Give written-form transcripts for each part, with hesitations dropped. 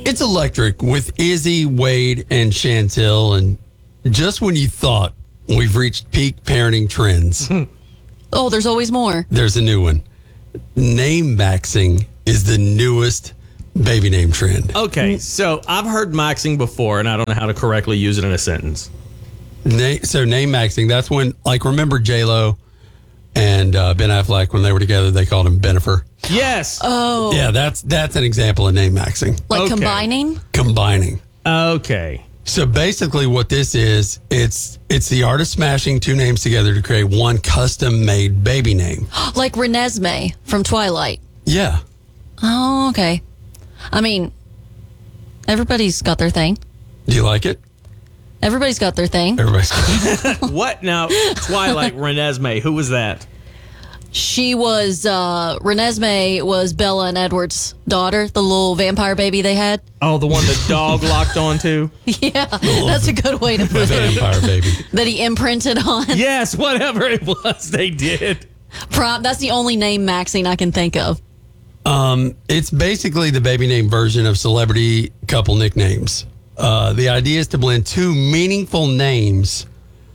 It's electric with Izzy, Wade, and Chantel. And just when you thought we've reached peak parenting trends, Oh, there's always more. there's a new one. Name maxing is the newest baby name trend. Okay, so I've heard maxing before, and I don't know how to correctly use it in a sentence. So name maxing, that's when, like, remember J-Lo and Ben Affleck when they were together, they called him Benifer. Yes. Oh, Yeah, that's an example of name maxing. like okay. combining? Combining. Okay. So basically what this is, it's the art of smashing two names together to create one custom-made baby name. Like Renesmee from Twilight. Yeah. Oh, okay. I mean, everybody's got their thing. Do you like it? Everybody's got their thing. Everybody's What now? Twilight Renesmee. Who was that? She was, Renesmee was Bella and Edward's daughter, the little vampire baby they had. Oh, the one the dog locked onto? Yeah, that's a good way to the put it. vampire baby. That he imprinted on. Yes, whatever it was, they did. That's the only name maxing I can think of. It's basically the baby name version of celebrity couple nicknames. The idea is to blend two meaningful names,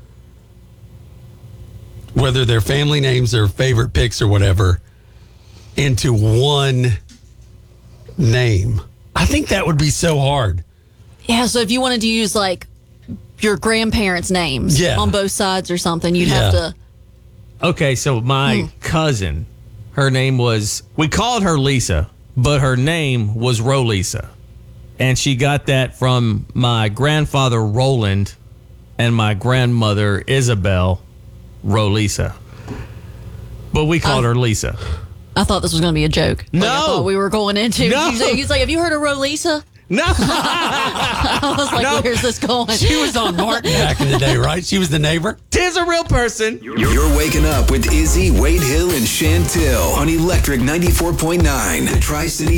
whether they're family names or favorite picks or whatever, into one name. I think that would be so hard. Yeah, so if you wanted to use like your grandparents' names Yeah. on both sides or something, you'd have Yeah. to. Okay, so my cousin, her name was, we called her Lisa, but her name was Rolisa. And she got that from my grandfather, Roland, and my grandmother, Isabel Rolisa. But we called her Lisa. I thought this was going to be a joke. No. Like I thought we were going into. No. He's like, have you heard of Rolisa? No. I was like, No. where's this going? She was on Martin back in the day, right? She was the neighbor. Tis a real person. You're waking up with Izzy, Wade Hill, and Chantel on Electric 94.9, the Tri-City